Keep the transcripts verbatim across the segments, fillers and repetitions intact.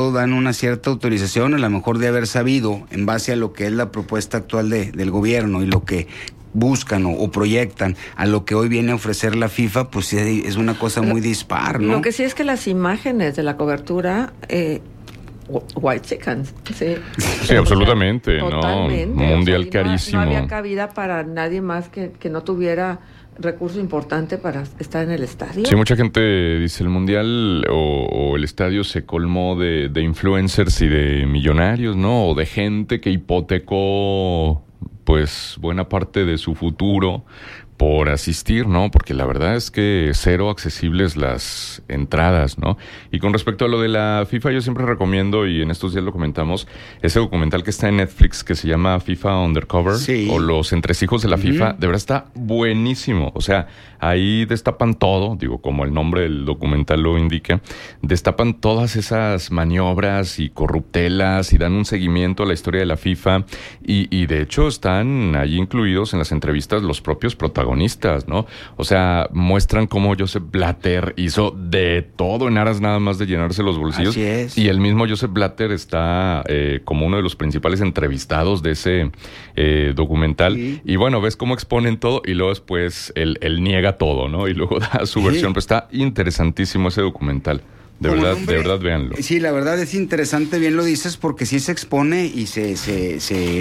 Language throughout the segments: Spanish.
dan una cierta autorización, a lo mejor de haber sabido, en base a lo que es la propuesta actual de, del gobierno y lo que buscan o, o proyectan a lo que hoy viene a ofrecer la FIFA, pues sí, es una cosa muy dispar, ¿no? Lo que sí es que las imágenes de la cobertura... Eh, White chickens, sí. Sí, absolutamente, ¿no? Totalmente. Mundial o sea, carísimo. No, no había cabida para nadie más que, que no tuviera recurso importante para estar en el estadio. Sí, mucha gente dice el Mundial o, o el estadio se colmó de, de influencers y de millonarios, ¿no? O de gente que hipotecó pues buena parte de su futuro por asistir, ¿no? Porque la verdad es que cero accesibles las entradas, ¿no? Y con respecto a lo de la FIFA, yo siempre recomiendo, y en estos días lo comentamos, ese documental que está en Netflix que se llama FIFA Undercover, sí, o Los entresijos de la uh-huh. FIFA, de verdad está buenísimo. O sea, ahí destapan todo, digo, como el nombre del documental lo indica, destapan todas esas maniobras y corruptelas y dan un seguimiento a la historia de la FIFA y, y de hecho están ahí incluidos en las entrevistas los propios protagonistas, ¿no? O sea, muestran cómo Joseph Blatter hizo de todo en aras nada más de llenarse los bolsillos. Así es. Y el mismo Joseph Blatter está eh, como uno de los principales entrevistados de ese eh, documental. Sí. Y bueno, ves cómo exponen todo y luego después él, él niega todo, ¿no? Y luego da su sí. versión. Pero está interesantísimo ese documental. De verdad, nombre, de verdad, véanlo. Sí, la verdad es interesante, bien lo dices, porque sí se expone y se, se,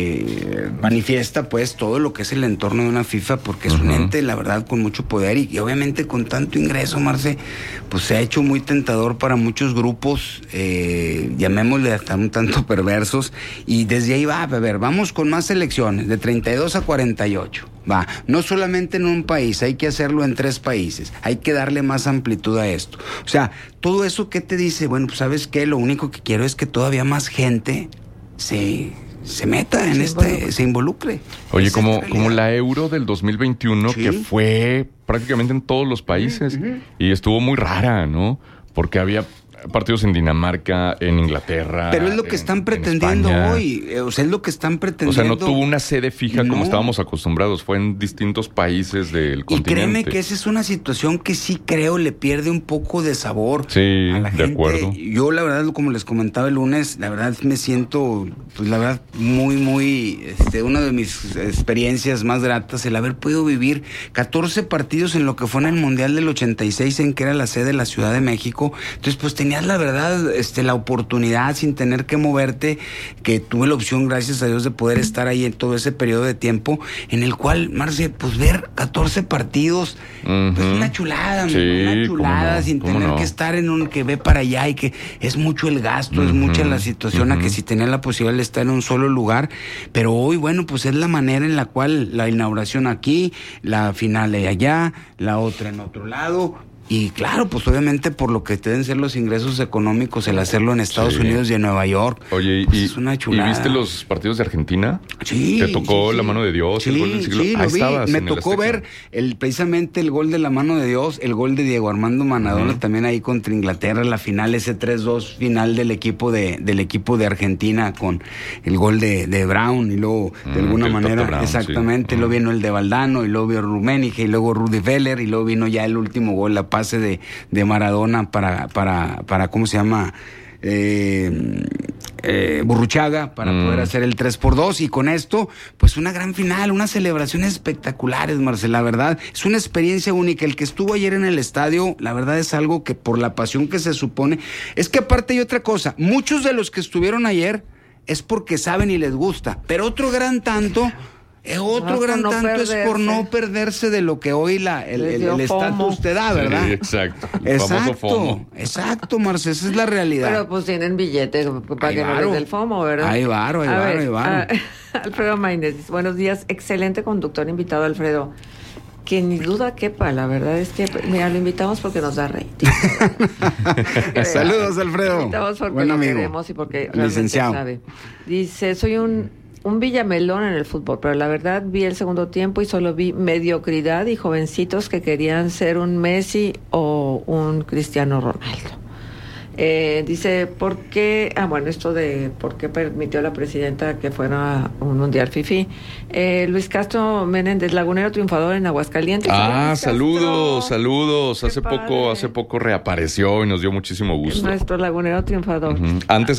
se manifiesta, pues, todo lo que es el entorno de una FIFA, porque es uh-huh. un ente, la verdad, con mucho poder y, y obviamente con tanto ingreso, Marce, pues se ha hecho muy tentador para muchos grupos, eh, llamémosle hasta un tanto perversos, y desde ahí va, a ver, vamos con más elecciones, de treinta y dos a cuarenta y ocho. Va, no solamente en un país, hay que hacerlo en tres países, hay que darle más amplitud a esto. O sea, todo eso, ¿qué te dice? Bueno, pues ¿sabes qué? Lo único que quiero es que todavía más gente se, se meta en se este, involucre. se involucre. Oye, como, como la Euro del dos mil veintiuno, ¿sí? que fue prácticamente en todos los países, uh-huh. y estuvo muy rara, ¿no? Porque había partidos en Dinamarca, en Inglaterra. Pero es lo que en, están pretendiendo hoy. O sea, es lo que están pretendiendo. O sea, no tuvo una sede fija no. como estábamos acostumbrados. Fue en distintos países del y continente. Y créeme que esa es una situación que sí creo le pierde un poco de sabor sí, a la gente. De acuerdo. Yo, la verdad, como les comentaba el lunes, la verdad me siento, pues la verdad, muy, muy, este, una de mis experiencias más gratas, el haber podido vivir catorce partidos en lo que fue en el Mundial del ochenta y seis, en que era la sede de la Ciudad de México. Entonces, pues tenía tenías la verdad, este, la oportunidad sin tener que moverte, que tuve la opción, gracias a Dios, de poder estar ahí en todo ese periodo de tiempo, en el cual, Marce, pues ver catorce partidos, uh-huh. pues una chulada, sí, una chulada, no, sin tener no. que estar en un que ve para allá y que es mucho el gasto, uh-huh. es mucha la situación, uh-huh. a que si tenía la posibilidad de estar en un solo lugar, pero hoy, bueno, pues es la manera en la cual la inauguración aquí, la final de allá, la otra en otro lado. Y claro, pues obviamente por lo que deben ser los ingresos económicos, el hacerlo en Estados sí. Unidos y en Nueva York. Oye, pues y, es una chulada. ¿y viste los partidos de Argentina? Sí. ¿Te tocó sí, sí. la mano de Dios? Sí, el gol del siglo? sí, Ahí lo vi. estabas, Me tocó ver el, precisamente el gol de la mano de Dios, el gol de Diego Armando Maradona, uh-huh. también ahí contra Inglaterra, la final, ese tres dos final del equipo de del equipo de Argentina con el gol de, de Brown y luego de uh-huh. alguna manera, Brown, exactamente, sí. uh-huh. luego vino el de Valdano y luego vino Rummenigge y luego Rudi Völler y luego vino ya el último gol, la pase de, de Maradona para, para, para, ¿cómo se llama? Eh, eh, Burruchaga para mm. poder hacer el tres por dos y con esto pues una gran final, unas celebraciones espectaculares, Marcela, la verdad es una experiencia única. El que estuvo ayer en el estadio, la verdad es algo que por la pasión que se supone, es que aparte hay otra cosa, muchos de los que estuvieron ayer es porque saben y les gusta, pero otro gran tanto Eh, otro no, gran no tanto perderse. Es por no perderse de lo que hoy la, el estatus te da, ¿verdad? Sí, exacto. Exacto, FOMO. exacto, Marce, esa es la realidad. Pero pues tienen billetes para hay que varo. no les dé el FOMO, ¿verdad? Hay varo, hay a varo, ver, hay varo. A, Alfredo Maínez, buenos días, excelente conductor invitado, Alfredo. Que ni duda quepa, la verdad es que, mira, lo invitamos porque nos da rating. Saludos, Alfredo. Lo invitamos porque Buen lo amigo. queremos y porque realmente licenciado. Sabe. Dice, soy un... un villamelón en el fútbol, pero la verdad vi el segundo tiempo y solo vi mediocridad y jovencitos que querían ser un Messi o un Cristiano Ronaldo. Eh, dice, ¿por qué? Ah, bueno, esto de por qué permitió a la presidenta que fuera a un mundial fifí. Eh, Luis Castro Menéndez, lagunero triunfador en Aguascalientes. Ah, saludos, Castro. saludos. Qué Hace padre. poco, hace poco reapareció y nos dio muchísimo gusto. Nuestro lagunero triunfador. Uh-huh. Antes